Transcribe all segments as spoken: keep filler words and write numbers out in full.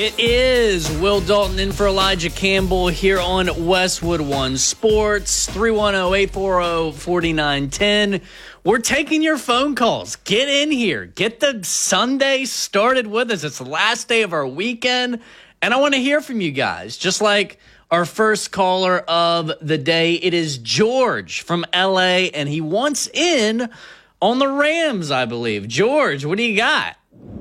It is Will Dalton in for Elijah Campbell here on Westwood One Sports, three one zero, eight four zero, four nine one zero. We're taking your phone calls. Get in here. Get the Sunday started with us. It's the last day of our weekend, and I want to hear from you guys. Just like our first caller of the day, it is George from L A, and he wants in on the Rams, I believe. George, what do you got?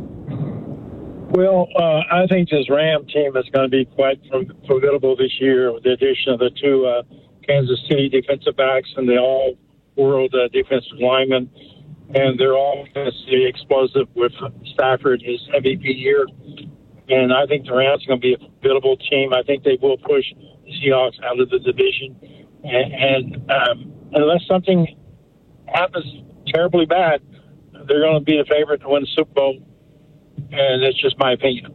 Well, uh, I think this Ram team is going to be quite formidable this year with the addition of the two uh, Kansas City defensive backs and the all-world uh, defensive linemen. And they're all offensively explosive with Stafford, his M V P year. And I think the Rams are going to be a formidable team. I think they will push the Seahawks out of the division. And, and um, unless something happens terribly bad, they're going to be the favorite to win the Super Bowl. And that's just my opinion.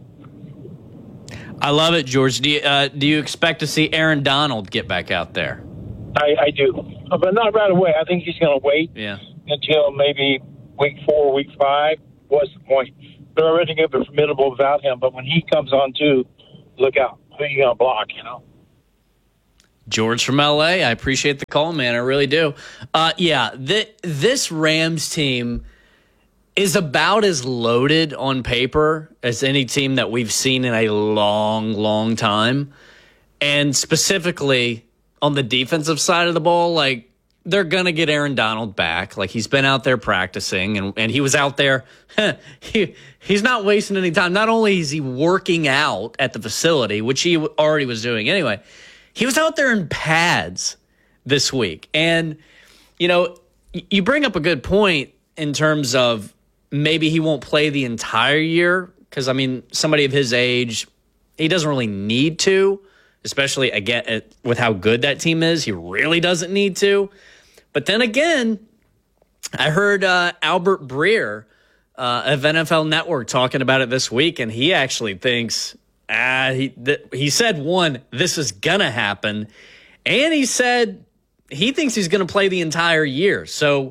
I love it, George. Do you, uh, do you expect to see Aaron Donald get back out there? I, I do, but not right away. I think he's going to wait yeah. until maybe week four, week five. What's the point? They're already going to be formidable without him, but when he comes on too, look out. Who are you going to block, you know? George from L A, I appreciate the call, man. I really do. Uh, yeah, th- this Rams team is about as loaded on paper as any team that we've seen in a long, long time. And specifically on the defensive side of the ball, like, they're going to get Aaron Donald back. Like, he's been out there practicing, and, and he was out there. he He's not wasting any time. Not only is he working out at the facility, which he already was doing anyway, he was out there in pads this week. And, you know, you bring up a good point in terms of maybe he won't play the entire year because, I mean, somebody of his age, he doesn't really need to, especially, again, with how good that team is. He really doesn't need to. But then again, I heard uh, Albert Breer uh, of N F L Network talking about it this week, and he actually thinks, uh, he, th- he said, one, this is going to happen, and he said he thinks he's going to play the entire year. So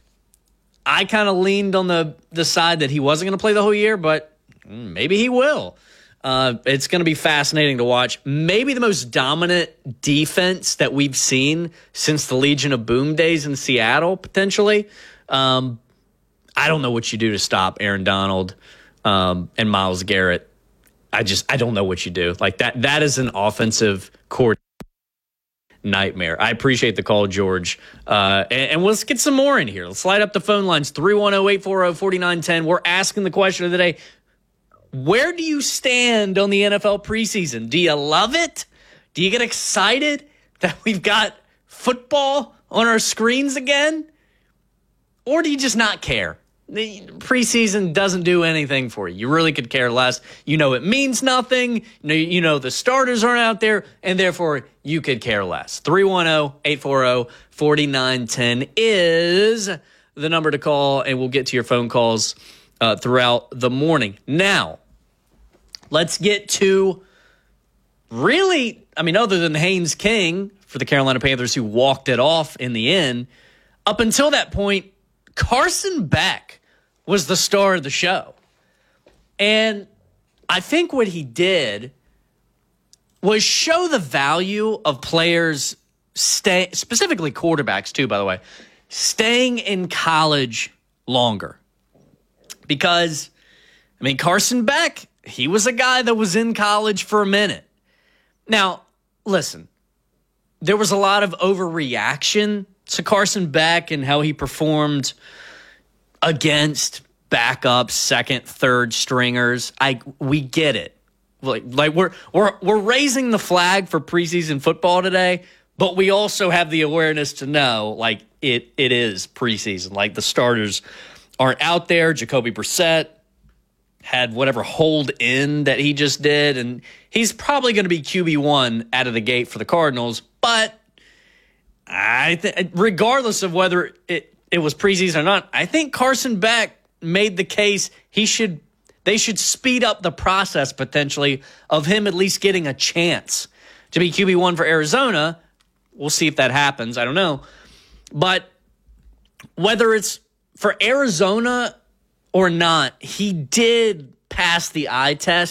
I kind of leaned on the, the side that he wasn't going to play the whole year, but maybe he will. Uh, it's going to be fascinating to watch. Maybe the most dominant defense that we've seen since the Legion of Boom days in Seattle, potentially. Um, I don't know what you do to stop Aaron Donald um, and Myles Garrett. I just, I don't know what you do. Like that, that is an offensive court nightmare. I appreciate the call, George. Uh, and, and let's get some more in here. Let's slide up the phone lines, three one zero, eight four zero, four nine one zero. We're asking the question of the day. Where do you stand on the N F L preseason? Do you love it? Do you get excited that we've got football on our screens again? Or do you just not care? The preseason doesn't do anything for you. You really could care less. You know it means nothing. You know, you know the starters aren't out there, and therefore you could care less. three one zero, eight four zero, four nine one zero is the number to call, and we'll get to your phone calls uh, throughout the morning. Now, let's get to really, I mean, other than Haynes King for the Carolina Panthers who walked it off in the end, up until that point, Carson Beck was the star of the show. And I think what he did was show the value of players, stay, specifically quarterbacks too, by the way, staying in college longer. Because, I mean, Carson Beck, he was a guy that was in college for a minute. Now, listen, there was a lot of overreaction to Carson Beck and how he performed against backups, second, third stringers. I we get it. Like like we're we're we're raising the flag for preseason football today, but we also have the awareness to know like it it is preseason. Like the starters aren't out there. Jacoby Brissett had whatever hold in that he just did, and he's probably going to be Q B one out of the gate for the Cardinals, but I think, regardless of whether it, it was preseason or not, I think Carson Beck made the case he should they should speed up the process potentially of him at least getting a chance to be Q B one for Arizona. We'll see if that happens. I don't know. But whether it's for Arizona or not, he did pass the eye test.